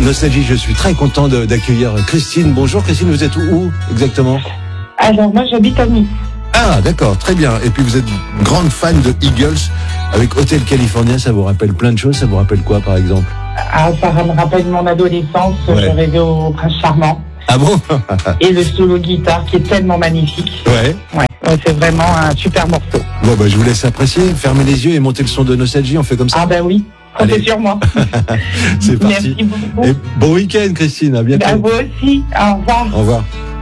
Nostalgie. Je suis très content d'accueillir Christine. Bonjour Christine, vous êtes où exactement? Alors moi j'habite à Nice. Ah d'accord, très bien. Et puis vous êtes grande fan de Eagles avec Hotel California, ça vous rappelle plein de choses. Ça vous rappelle quoi par exemple? Ah, ça me rappelle mon adolescence, Ouais. je rêvais au prince charmant. Ah bon? Et le solo guitare qui est tellement magnifique. Ouais. Ouais, c'est vraiment un super morceau. Bon bah je vous laisse apprécier, fermez les yeux et montez le son de Nostalgie, on fait comme ça. Ah ben oui, comptez Allez. sur moi. C'est parti. Merci beaucoup. Et bon week-end Christine, à bientôt. À vous aussi, au revoir. Au revoir.